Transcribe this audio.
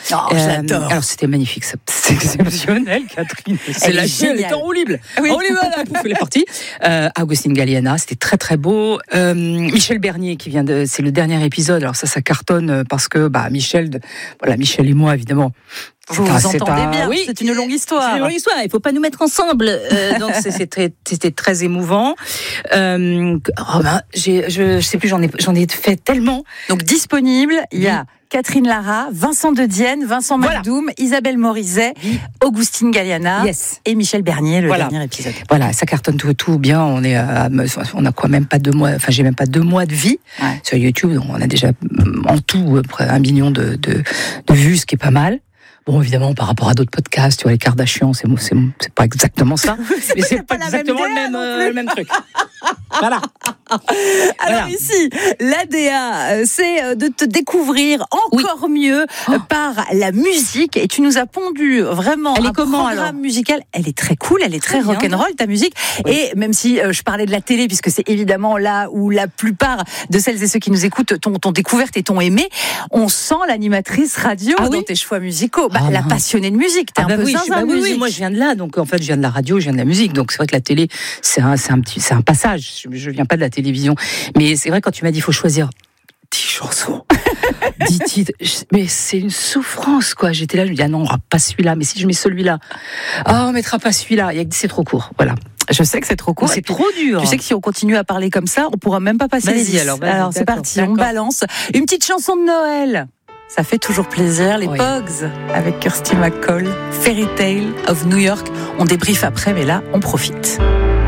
J'adore. Alors c'était magnifique, c'est exceptionnel, Catherine. C'est la chaîne, elle est en roue libre. Oui. On est parti. Agustin Galliana, c'était très très beau. Michel Bernier qui c'est le dernier épisode. Alors ça cartonne parce que Michel et moi évidemment. Vous entendez bien, oui, c'est une longue histoire. C'est une longue histoire, il ne faut pas nous mettre ensemble. Donc c'était très émouvant. Je sais plus, j'en ai fait tellement. Donc disponible, il y a Catherine Lara, Vincent De Dienne, Vincent Macdoum, Isabelle Morizet, Augustine Galliana et Michel Bernier, le dernier épisode. Voilà, ça cartonne tout bien. On a quoi, même pas 2 mois, enfin j'ai même pas 2 mois de vie sur YouTube. Donc on a déjà en tout près 1 million de vues, ce qui est pas mal. Bon, évidemment, par rapport à d'autres podcasts, tu vois, les Kardashians, c'est pas exactement ça, mais c'est pas exactement le même truc. Voilà. Alors ici, l'ADA, c'est de te découvrir encore mieux par la musique. Et tu nous as pondu vraiment un programme musical. Elle est très cool, elle est très rock'n'roll, ta musique. Oui. Et même si je parlais de la télé, puisque c'est évidemment là où la plupart de celles et ceux qui nous écoutent t'ont découverte et t'ont aimé, on sent l'animatrice radio dans tes choix musicaux. La passionnée de musique, t'es un peu zinzin de musique. Oui, moi je viens de là, donc en fait je viens de la radio, je viens de la musique, donc c'est vrai que la télé c'est un passage. Je viens pas de la télévision, mais c'est vrai quand tu m'as dit il faut choisir 10 chansons, 10 titres, mais c'est une souffrance quoi. J'étais là, je me dis non, on ne pas celui-là, mais si je mets celui-là, on mettra pas celui-là, c'est trop court, voilà. Je sais que c'est trop court. C'est trop dur. Tu sais que si on continue à parler comme ça, on pourra même pas passer les 10. Alors c'est parti, on balance une petite chanson de Noël. Ça fait toujours plaisir, les Pogs avec Kirsty McCall, Fairy Tale of New York. On débriefe après, mais là, on profite.